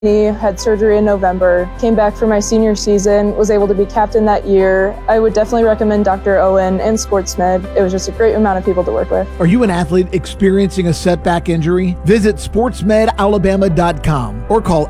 He had surgery in November, came back for my senior season, was able to be captain that year. I would definitely recommend Dr. Owen and SportsMed. It was just a great amount of people to work with. Are you an athlete experiencing a setback injury? Visit sportsmedalabama.com or call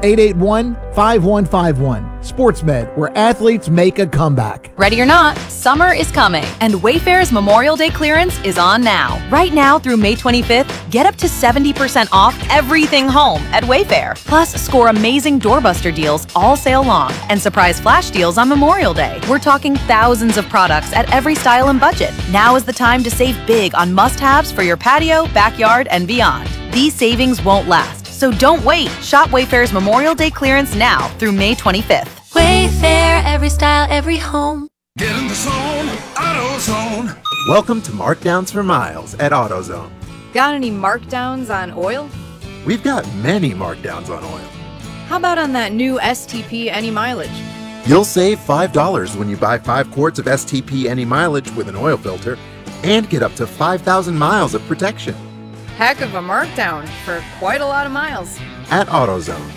881-5151. SportsMed, where athletes make a comeback. Ready or not, summer is coming, and Wayfair's Memorial Day clearance is on now. Right now through May 25th, get up to 70% off everything home at Wayfair. Plus, score amazing doorbuster deals all sale long and surprise flash deals on Memorial Day. We're talking thousands of products at every style and budget. Now is the time to save big on must-haves for your patio, backyard, and beyond. These savings won't last, so don't wait. Shop Wayfair's Memorial Day clearance now through May 25th. Wayfair, every style, every home. Get in the zone, AutoZone. Welcome to Markdowns for Miles at AutoZone. Got any markdowns on oil? We've got many markdowns on oil. How about on that new STP Any Mileage? You'll save $5 when you buy 5 quarts of STP Any Mileage with an oil filter and get up to 5,000 miles of protection. Heck of a markdown for quite a lot of miles. At AutoZone.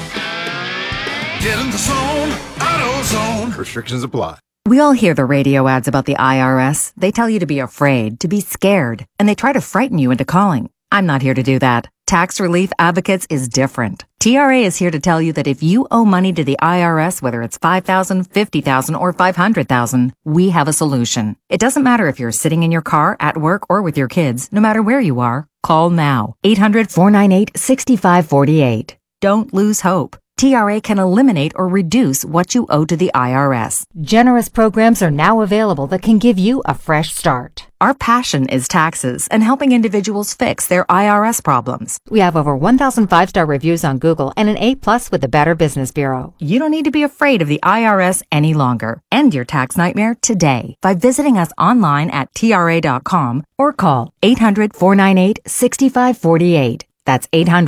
Get in the zone, AutoZone. Restrictions apply. We all hear the radio ads about the IRS. They tell you to be afraid, to be scared, and they try to frighten you into calling. I'm not here to do that. Tax Relief Advocates is different. TRA is here to tell you that if you owe money to the IRS, whether it's $5,000, $50,000, or $500,000, we have a solution. It doesn't matter if you're sitting in your car, at work, or with your kids. No matter where you are, call now. 800-498-6548. Don't lose hope. TRA can eliminate or reduce what you owe to the IRS. Generous programs are now available that can give you a fresh start. Our passion is taxes and helping individuals fix their IRS problems. We have over 1,000 5-star reviews on Google and an A+ with the Better Business Bureau. You don't need to be afraid of the IRS any longer. End your tax nightmare today by visiting us online at TRA.com or call 800-498-6548. That's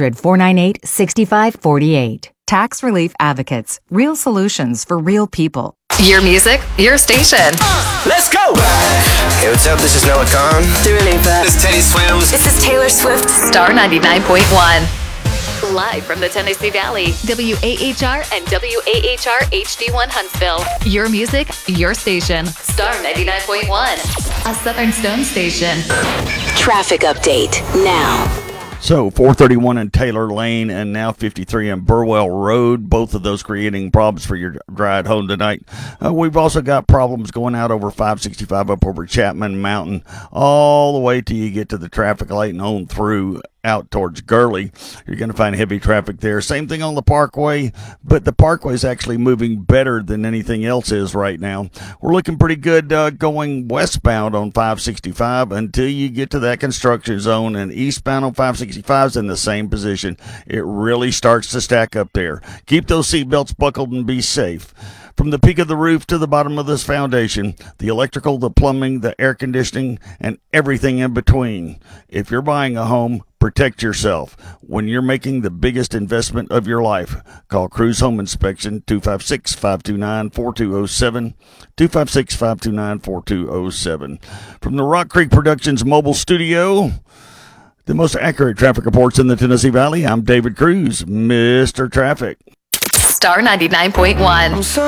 800-498-6548. Tax Relief Advocates. Real solutions for real people. Your music, your station. Let's go! Hey, what's up? This is Noah Khan. Dua Lipa. This is Teddy Swims. This is Taylor Swift. Star 99.1. Live from the Tennessee Valley, WAHR and WAHR HD1 Huntsville. Your music, your station. Star 99.1. A Southern Stone station. Traffic update now. So 431 in Taylor Lane and now 53 in Burwell Road, both of those creating problems for your ride home tonight. We've also got problems going out over 565 up over Chapman Mountain all the way till you get to the traffic light and on through out towards Gurley. You're going to find heavy traffic there. Same thing on the Parkway, but the Parkway is actually moving better than anything else is right now. We're looking pretty good going westbound on 565 until you get to that construction zone, and eastbound on 565 is in the same position. It really starts to stack up there. Keep those seatbelts buckled and be safe. From the peak of the roof to the bottom of this foundation, the electrical, the plumbing, the air conditioning, and everything in between. If you're buying a home, protect yourself. When you're making the biggest investment of your life, call Cruise Home Inspection, 256-529-4207, 256-529-4207. From the Rock Creek Productions mobile studio, the most accurate traffic reports in the Tennessee Valley, I'm David Cruz, Mr. Traffic. Star 99.1.